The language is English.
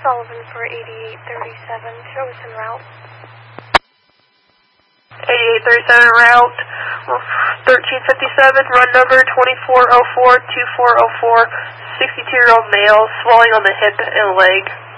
Sullivan for 8837, show us en route. 8837 route, 1357, run number 2404-2404, 62-year-old male, swelling on the hip and leg.